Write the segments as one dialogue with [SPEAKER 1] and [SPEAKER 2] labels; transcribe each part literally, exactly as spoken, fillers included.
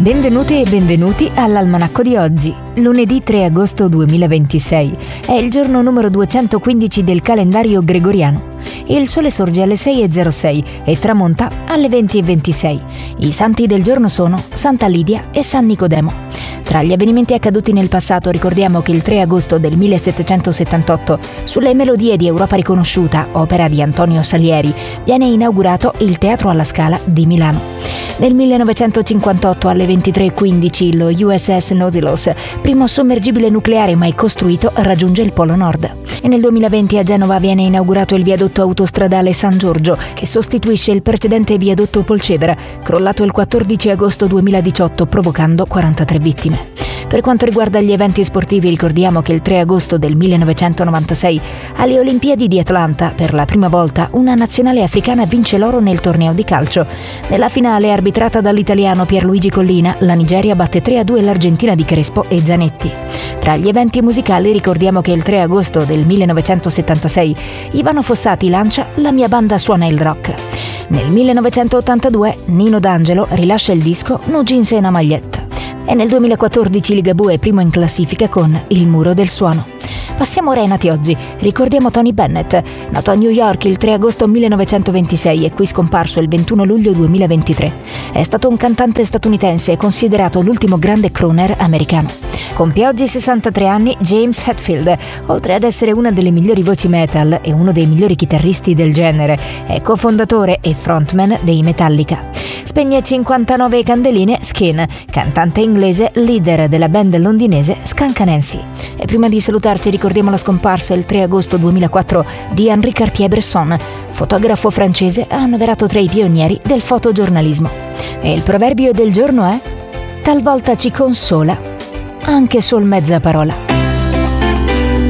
[SPEAKER 1] Benvenute e benvenuti all'Almanacco di oggi, lunedì tre agosto duemilaventisei. È il giorno numero duecentoquindici del calendario gregoriano. Il sole sorge alle sei e zero sei e tramonta alle venti e ventisei. I santi del giorno sono Santa Lidia e San Nicodemo. Tra gli avvenimenti accaduti nel passato ricordiamo che il tre agosto del millesettecentosettantotto, sulle melodie di Europa riconosciuta, opera di Antonio Salieri, viene inaugurato il Teatro alla Scala di Milano. Nel millenovecentocinquantotto alle ventitré e quindici lo U S S Nautilus, primo sommergibile nucleare mai costruito, raggiunge il Polo Nord. E nel duemilaventi a Genova viene inaugurato il viadotto autostradale San Giorgio, che sostituisce il precedente viadotto Polcevera, crollato il quattordici agosto duemiladiciotto provocando quarantatré vittime. Per quanto riguarda gli eventi sportivi ricordiamo che il tre agosto del millenovecentonovantasei alle Olimpiadi di Atlanta per la prima volta una nazionale africana vince l'oro nel torneo di calcio. Nella finale arbitrata dall'italiano Pierluigi Collina, la Nigeria batte tre a due l'Argentina di Crespo e Zanetti. Tra gli eventi musicali ricordiamo che il tre agosto del millenovecentosettantasei Ivano Fossati lancia La mia banda suona il rock. Nel millenovecentottantadue Nino D'Angelo rilascia il disco No jeans e una maglietta. E nel duemilaquattordici Ligabue è primo in classifica con Il muro del suono. Passiamo ora ai nati oggi. Ricordiamo Tony Bennett, nato a New York il tre agosto millenovecentoventisei e qui scomparso il ventuno luglio duemilaventitré. È stato un cantante statunitense e considerato l'ultimo grande crooner americano. Compie oggi sessantatré anni James Hetfield, oltre ad essere una delle migliori voci metal e uno dei migliori chitarristi del genere, è cofondatore e frontman dei Metallica. Spegne cinquantanove candeline Skin, cantante inglese, leader della band londinese Skunk Anansie. E prima di salutarci ricordiamo la scomparsa il tre agosto duemilaquattro di Henri Cartier-Bresson, fotografo francese annoverato tra i pionieri del fotogiornalismo. E il proverbio del giorno è: talvolta ci consola anche sul mezza parola.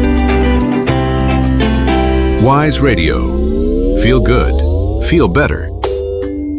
[SPEAKER 2] Wise Radio. Feel good. Feel better.